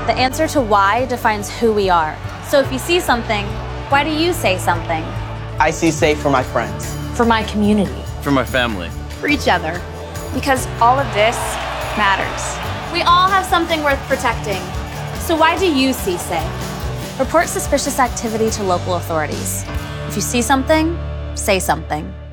The answer to why defines who we are. So if you see something, why do you say something? I see safe for my friends. For my community. For my family. For each other. Because all of this matters. We all have something worth protecting. So why do you see safe? Report suspicious activity to local authorities. If you see something, say something.